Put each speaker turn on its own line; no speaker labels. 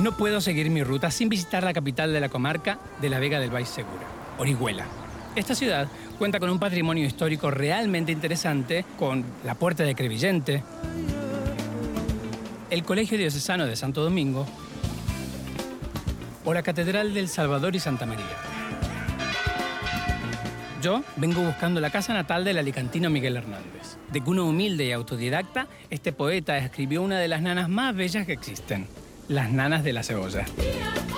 No puedo seguir mi ruta sin visitar la capital de la comarca de la Vega del Baix Segura, Orihuela. Esta ciudad cuenta con un patrimonio histórico realmente interesante, con la Puerta de Crevillente, el Colegio Diocesano de Santo Domingo o la Catedral del Salvador y Santa María. Yo vengo buscando la casa natal del alicantino Miguel Hernández. De cuna humilde y autodidacta, este poeta escribió una de las nanas más bellas que existen, Las nanas de la cebolla.